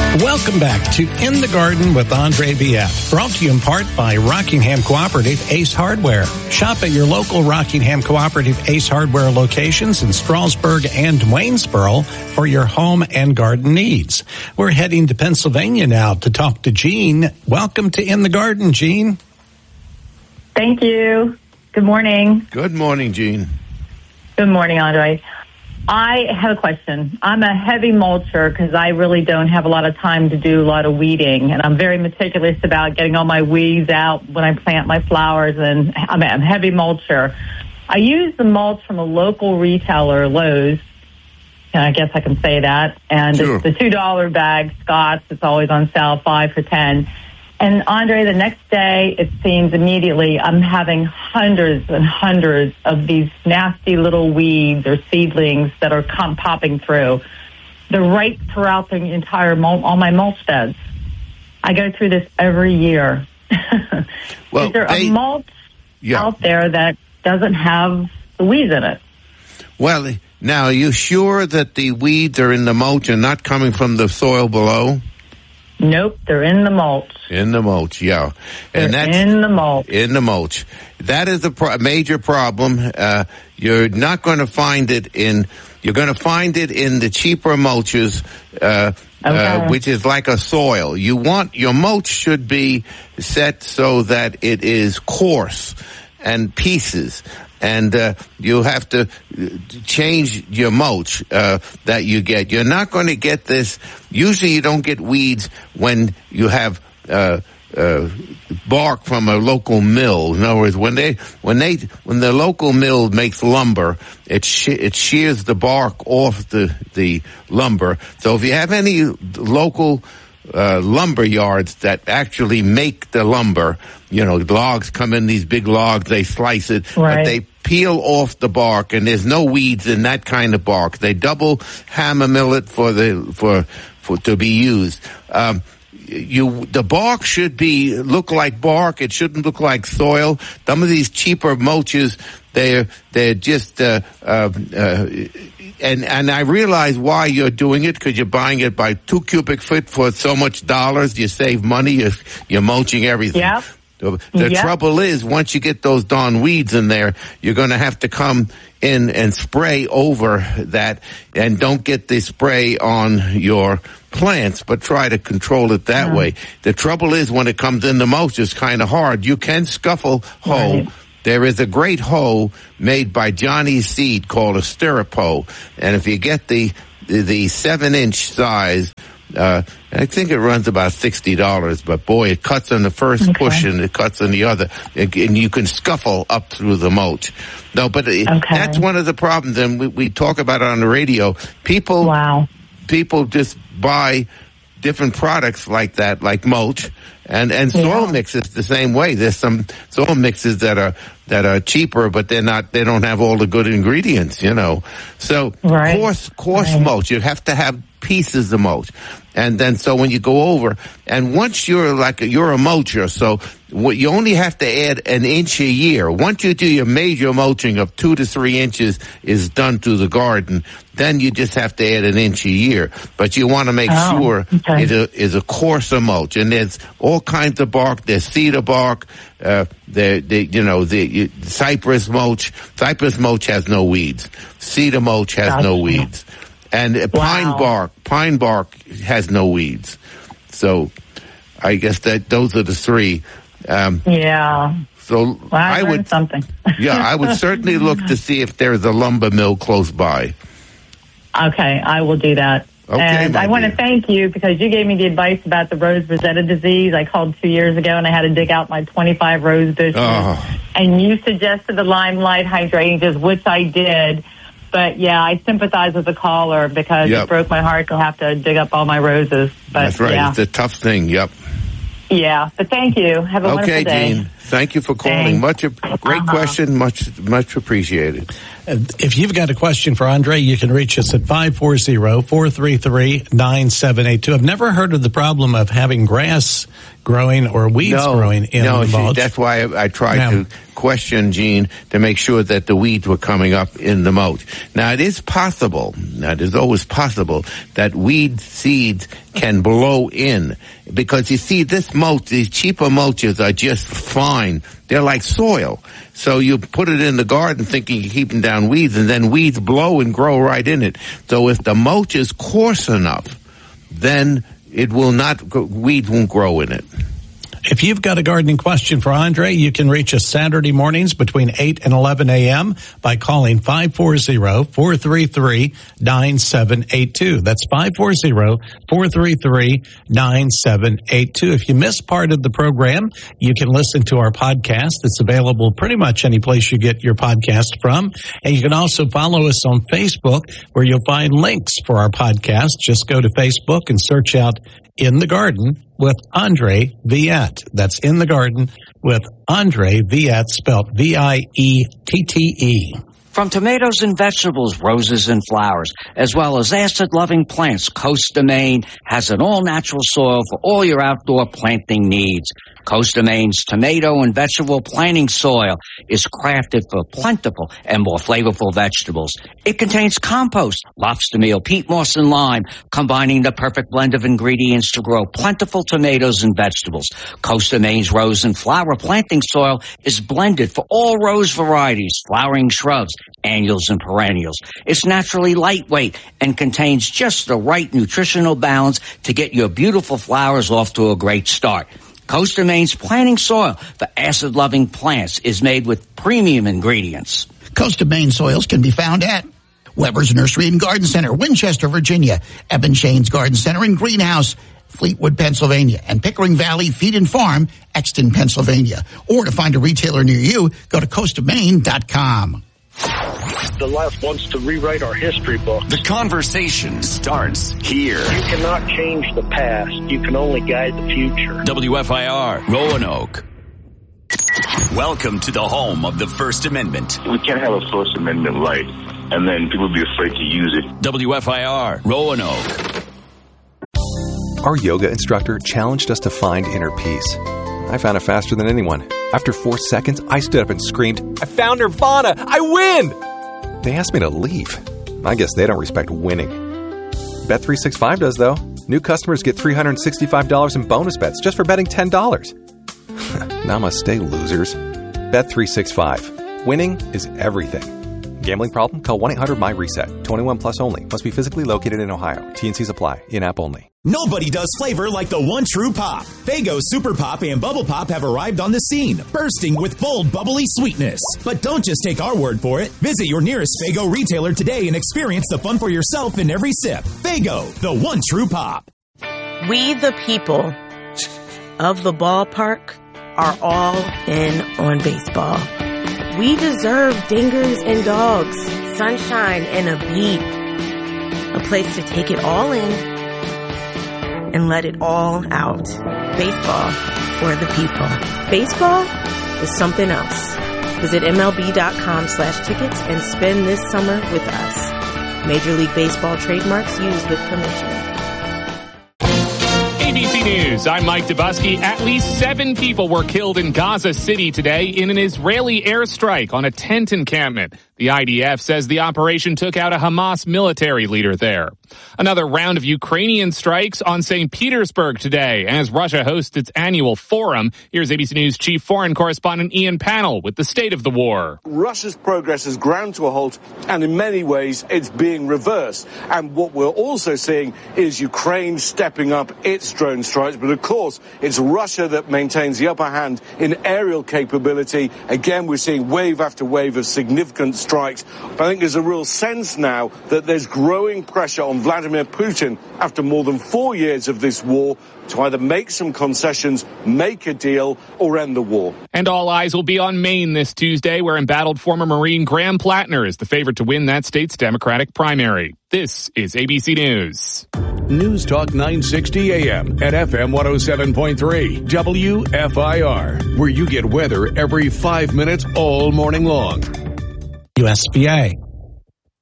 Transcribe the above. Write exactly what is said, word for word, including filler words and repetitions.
Welcome back to In the Garden with Andre B F, brought to you in part by Rockingham Cooperative Ace Hardware. Shop at your local Rockingham Cooperative Ace Hardware locations in Strasburg and Waynesboro for your home and garden needs. We're heading to Pennsylvania now to talk to Jean. Welcome to In the Garden, Jean. Thank you. Good morning. Good morning, Jean. Good morning, Andre. I have a question. I'm a heavy mulcher because I really don't have a lot of time to do a lot of weeding, and I'm very meticulous about getting all my weeds out when I plant my flowers, and I'm a heavy mulcher. I use the mulch from a local retailer, Lowe's, and I guess I can say that, and sure. It's the two dollar bag, Scott's. It's always on sale, five for ten. And, Andre, the next day, it seems immediately I'm having hundreds and hundreds of these nasty little weeds or seedlings that are come popping through. They're right throughout the entire, mul- all my mulch beds. I go through this every year. Well, Is there they, a mulch yeah. out there that doesn't have the weeds in it? Well, now, are you sure that the weeds are in the mulch and not coming from the soil below? Nope, they're in the mulch. In the mulch, yeah. And they're that's in the mulch. In the mulch. That is a pro- major problem. Uh, you're not going to find it in, you're going to find it in the cheaper mulches, uh, okay. uh, which is like a soil. You want, your mulch should be set so that it is coarse and pieces. And uh, you have to change your mulch uh, that you get. You're not going to get this. Usually you don't get weeds when you have uh, uh, bark from a local mill. In other words, when they when they when the local mill makes lumber, it she- it shears the bark off the the lumber. So if you have any local Uh, lumber yards that actually make the lumber, you know, logs come in, these big logs, they slice it, right. but they peel off the bark, and there's no weeds in that kind of bark. They double hammer mill it for the for for to be used. Um, you the bark should be look like bark. It shouldn't look like soil. Some of these cheaper mulches, they're they're just uh, uh, uh, and and I realize why you're doing it, because you're buying it by two cubic foot for so much dollars. You save money. You're, you're mulching everything. Yeah. The, the yep. trouble is, once you get those darn weeds in there, you're going to have to come in and spray over that, and don't get the spray on your plants, but try to control it that yeah. way. The trouble is, when it comes in the mulch, it's kind of hard. You can scuffle hoe. Right. There is a great hoe made by Johnny Seed called a stirrup hoe, and if you get the the, the seven inch size, uh, I think it runs about sixty dollars, but boy, it cuts on the first okay. push and it cuts on the other, and you can scuffle up through the mulch. No, but okay. that's one of the problems, and we, we talk about it on the radio. People, wow. people just buy different products like that, like mulch, and and soil yeah. mixes the same way. There's some soil mixes that are that are cheaper, but they're not. They don't have all the good ingredients, you know. So right. coarse, coarse right. mulch. You have to have pieces of mulch, and then so when you go over, and once you're like a, you're a mulcher, so what you only have to add an inch a year. Once you do your major mulching of two to three inches is done through the garden, then you just have to add an inch a year. But you want to make oh, sure okay. it a, is a coarser mulch, and there's all kinds of bark. There's cedar bark. Uh, the, the, you know, the you, cypress mulch. Cypress mulch has no weeds. Cedar mulch has gotcha. no weeds. And uh, wow. pine bark, pine bark has no weeds. So I guess that those are the three. Um, yeah. So well, I, I would, something. yeah, I would certainly look to see if there's a lumber mill close by. Okay, I will do that. Okay, and I want to dear. thank you because you gave me the advice about the rose rosetta disease. I called two years ago and I had to dig out my twenty-five rose bushes. Oh. And you suggested the limelight hydrangeas, which I did. But yeah, I sympathize with the caller because Yep. it broke my heart to have to dig up all my roses. But That's right. yeah, It's a tough thing. Yep. yeah. But thank you. Have a Okay, wonderful day. Jean. Thank you for calling. Thanks. Much great Uh-huh. question. Much much appreciated. If you've got a question for Andre, you can reach us at five four zero, four three three, nine seven eight two. I've never heard of the problem of having grass growing or weeds no, growing in no, the see, mulch. that's why I, I tried Yeah. to question Gene to make sure that the weeds were coming up in the mulch. Now, it is possible, now it is always possible, that weed seeds can blow in. Because you see, this mulch, these cheaper mulches are just fine. They're like soil. So you put it in the garden thinking you're keeping down weeds, and then weeds blow and grow right in it. So if the mulch is coarse enough, then it will not, weeds won't grow in it. If you've got a gardening question for Andre, you can reach us Saturday mornings between eight and eleven a.m. by calling five four zero, four three three, nine seven eight two. That's five four zero, four three three, nine seven eight two. If you missed part of the program, you can listen to our podcast. It's available pretty much any place you get your podcast from. And you can also follow us on Facebook, where you'll find links for our podcast. Just go to Facebook and search out In the Garden with Andre Viette. That's In the Garden with Andre Viette, spelled V I E T T E. From tomatoes and vegetables, roses and flowers, as well as acid-loving plants, Costa Maine has an all-natural soil for all your outdoor planting needs. Costa Maine's tomato and vegetable planting soil is crafted for plentiful and more flavorful vegetables. It contains compost, lobster meal, peat moss, and lime, combining the perfect blend of ingredients to grow plentiful tomatoes and vegetables. Costa Maine's rose and flower planting soil is blended for all rose varieties, flowering shrubs, annuals, and perennials. It's naturally lightweight and contains just the right nutritional balance to get your beautiful flowers off to a great start. Costa Maine's planting soil for acid-loving plants is made with premium ingredients. Costa Maine soils can be found at Weber's Nursery and Garden Center, Winchester, Virginia, Eben Shane's Garden Center and Greenhouse, Fleetwood, Pennsylvania, and Pickering Valley Feed and Farm, Exton, Pennsylvania. Or to find a retailer near you, go to costa maine dot com. The left wants to rewrite our history books. The conversation starts here. You cannot change the past. You can only guide the future. W F I R, Roanoke. Welcome to the home of the First Amendment. We can't have a First Amendment right, and then people be afraid to use it. W F I R, Roanoke. Our yoga instructor challenged us to find inner peace. I found it faster than anyone. After four seconds, I stood up and screamed, "I found Nirvana! I win!" They asked me to leave. I guess they don't respect winning. Bet three sixty-five does, though. New customers get three hundred sixty-five dollars in bonus bets just for betting ten dollars. Namaste, losers. Bet three sixty-five. Winning is everything. Gambling problem? Call one eight hundred M Y reset. twenty-one plus only. Must be physically located in Ohio. T and Cs apply. In-app only. Nobody does flavor like the one true pop. Faygo Super Pop and Bubble Pop have arrived on the scene, bursting with bold, bubbly sweetness. But don't just take our word for it. Visit your nearest Faygo retailer today and experience the fun for yourself in every sip. Faygo, the one true pop. We, the people of the ballpark, are all in on baseball. We deserve dingers and dogs, sunshine and a beat, a place to take it all in and let it all out. Baseball for the people. Baseball is something else. Visit M L B dot com slash tickets and spend this summer with us. Major League Baseball trademarks used with permission. A B C News, I'm Mike Dubusky. At least seven people were killed in Gaza City today in an Israeli airstrike on a tent encampment. The I D F says the operation took out a Hamas military leader there. Another round of Ukrainian strikes on Saint Petersburg today as Russia hosts its annual forum. Here's A B C News chief foreign correspondent Ian Pannell with the state of the war. Russia's progress has ground to a halt, and in many ways it's being reversed. And what we're also seeing is Ukraine stepping up its drone strikes. But of course, it's Russia that maintains the upper hand in aerial capability. Again, we're seeing wave after wave of significant strikes. But I think there's a real sense now that there's growing pressure on Vladimir Putin after more than four years of this war to either make some concessions, make a deal, or end the war. And all eyes will be on Maine this Tuesday, where embattled former Marine Graham Plattner is the favorite to win that state's Democratic primary. This is A B C News. News Talk nine sixty A M at F M one oh seven point three W F I R, where you get weather every five minutes all morning long. U S B A.